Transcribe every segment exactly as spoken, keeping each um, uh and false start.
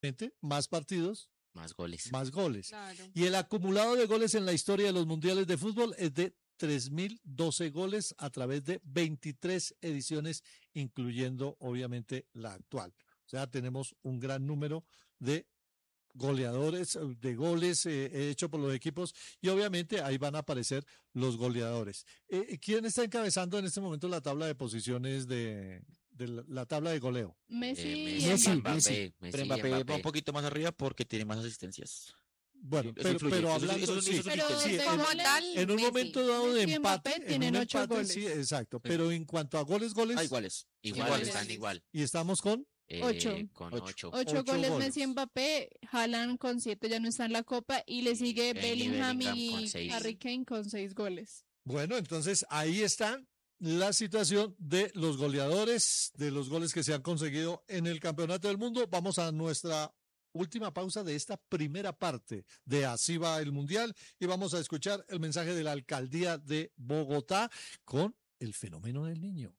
Más partidos, más goles. Más goles. Claro. Y el acumulado de goles en la historia de los mundiales de fútbol es de tres mil doce goles a través de veintitrés ediciones, incluyendo obviamente la actual. O sea, tenemos un gran número de goleadores, de goles eh, hechos por los equipos, y obviamente ahí van a aparecer los goleadores. Eh, ¿Quién está encabezando en este momento la tabla de posiciones de, de la, la tabla de goleo? Messi, Eh, y Messi, Mbappé. Mbappé, Messi. Messi Pero y Mbappé, Mbappé. va un poquito más arriba porque tiene más asistencias. Bueno, Sí, eso pero, influye, pero eso- hablando, eso- eso- sí, eso Pero influye. sí, desde en, goles, tal, en un Messi. momento dado de Messi y empate, Mbappé en tienen un ocho empate, goles. sí, exacto, pero en cuanto a goles, goles, Ah, iguales. Igual, Iguales. están igual. y estamos con Eh, Ocho. Con Ocho. ocho. Ocho, Ocho goles, goles. Messi y Mbappé, Haaland con siete ya no está en la copa y le Y sigue Kane y Bellingham Bellingham y con seis. Harry Kane con seis goles. Bueno, entonces ahí está la situación de los goleadores, de los goles que se han conseguido en el Campeonato del Mundo. Vamos a nuestra última pausa de esta primera parte de Así va el Mundial y vamos a escuchar el mensaje de la Alcaldía de Bogotá con el fenómeno del niño.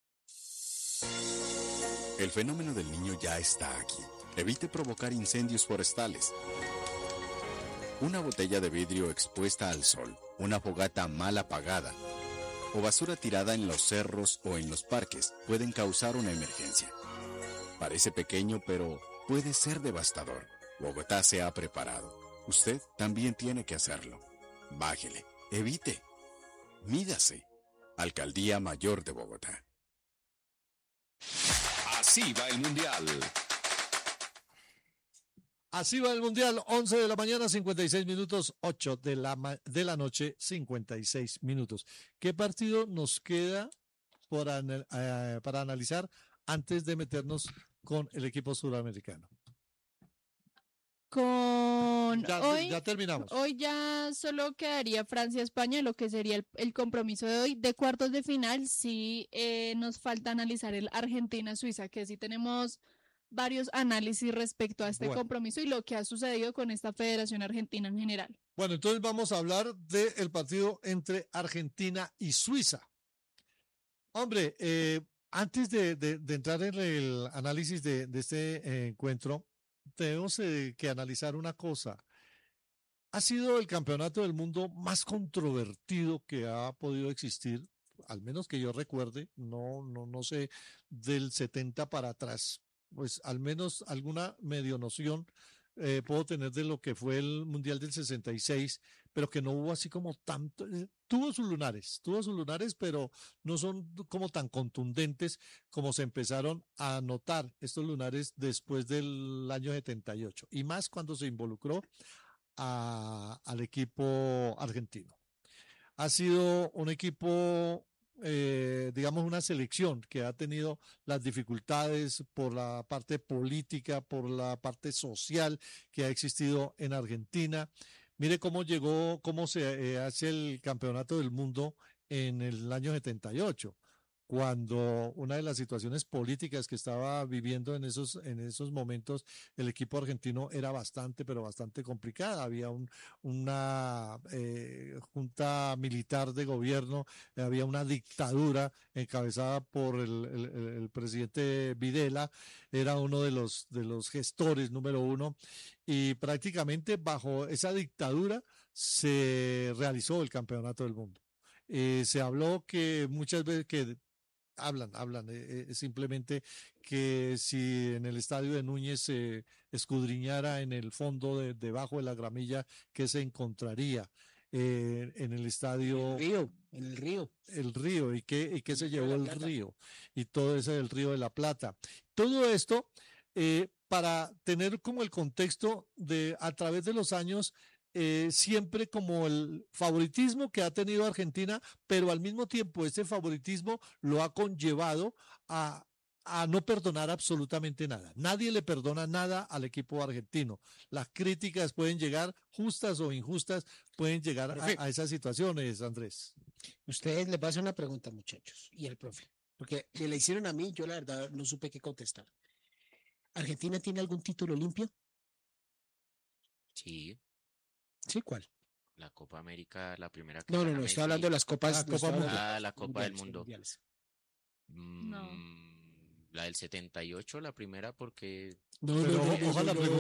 El fenómeno del niño ya está aquí. Evite provocar incendios forestales. Una botella de vidrio expuesta al sol, una fogata mal apagada o basura tirada en los cerros o en los parques pueden causar una emergencia. Parece pequeño, pero puede ser devastador. Bogotá se ha preparado. Usted también tiene que hacerlo. Bájele, evite, mídase. Alcaldía Mayor de Bogotá. Así va el Mundial. Así va el Mundial, once de la mañana, cincuenta y seis minutos, ocho de la, ma- de la noche, cincuenta y seis minutos. ¿Qué partido nos queda por anal- eh, para analizar antes de meternos con el equipo sudamericano? Con Ya, hoy, ya terminamos. hoy ya solo quedaría Francia-España, lo que sería el, el compromiso de hoy. De cuartos de final, sí eh, nos falta analizar el Argentina-Suiza, que sí tenemos varios análisis respecto a este Bueno. compromiso y lo que ha sucedido con esta Federación Argentina en general. Bueno, entonces vamos a hablar del partido entre Argentina y Suiza. Hombre, eh, antes de, de- de entrar en el análisis de, de este eh, encuentro, tenemos eh, que analizar una cosa. Ha sido el campeonato del mundo más controvertido que ha podido existir, al menos que yo recuerde, no, no, no sé, del setenta para atrás. Pues al menos alguna medio noción eh, puedo tener de lo que fue el Mundial del sesenta y seis, pero que no hubo así como tanto, eh, tuvo sus lunares, tuvo sus lunares, pero no son como tan contundentes como se empezaron a notar estos lunares después del año setenta y ocho, y más cuando se involucró a- al equipo argentino. Ha sido un equipo, eh, digamos, una selección que ha tenido las dificultades por la parte política, por la parte social que ha existido en Argentina. Mire cómo llegó, cómo se eh, hace el campeonato del mundo en el año setenta y ocho, cuando una de las situaciones políticas que estaba viviendo en esos, en esos momentos el equipo argentino era bastante, pero bastante complicada. Había un, una eh, junta militar de gobierno, eh, había una dictadura encabezada por el, el, el presidente Videla, era uno de los, de los gestores número uno, y prácticamente bajo esa dictadura se realizó el campeonato del mundo. Eh, se habló que muchas veces que hablan, hablan, eh, eh, simplemente que si en el estadio de Núñez se escudriñara en el fondo de, debajo de la gramilla, que se encontraría eh, en el estadio Río, en el río. el río y qué, y qué se El río de llevó la el Plata. río y todo ese del río de la Plata. Todo esto eh, para tener como el contexto de a través de los años eh, siempre como el favoritismo que ha tenido Argentina, pero al mismo tiempo este favoritismo lo ha conllevado a a no perdonar absolutamente nada. Nadie le perdona nada al equipo argentino. Las críticas pueden llegar, justas o injustas, pueden llegar a, a esas situaciones, Andrés. Ustedes les voy a hacer una pregunta, muchachos, y el profe, porque me la hicieron a mí, yo la verdad no supe qué contestar. ¿Argentina tiene algún título limpio? Sí, Sí, ¿cuál? la Copa América, la primera que No, no, gana no, Messi. estoy hablando de las copas. La no Copa estoy hablando Mundial. Ah, la Copa del mundiales, Mundo. mundiales. Mm, No. La del setenta y ocho, la primera, porque No, Pero no, no, ojo- no, ojalá no, pregunte